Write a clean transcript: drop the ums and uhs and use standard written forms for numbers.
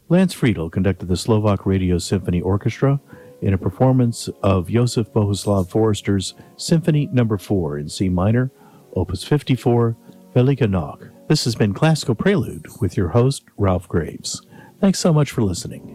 Lance Friedel conducted the Slovak Radio Symphony Orchestra in a performance of Josef Bohuslav Foerster's Symphony No. 4 in C minor, Opus 54, Velika Noc. This has been Classical Prelude with your host, Ralph Graves. Thanks so much for listening.